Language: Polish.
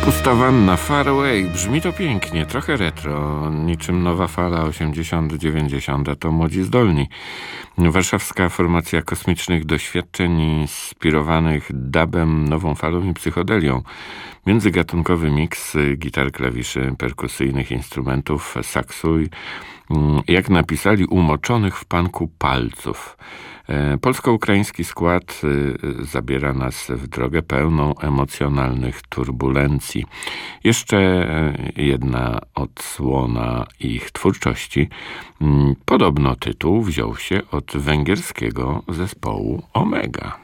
Pusta wanna, Far Away, brzmi to pięknie, trochę retro, niczym nowa fala 80-90, a to Młodzi Zdolni. Warszawska formacja kosmicznych doświadczeń inspirowanych dubem, nową falą i psychodelią. Międzygatunkowy miks gitar, klawiszy, perkusyjnych instrumentów, saksu i, jak napisali, umoczonych w punku palców. Polsko-ukraiński skład zabiera nas w drogę pełną emocjonalnych turbulencji. Jeszcze jedna odsłona ich twórczości. Podobno tytuł wziął się od węgierskiego zespołu Omega.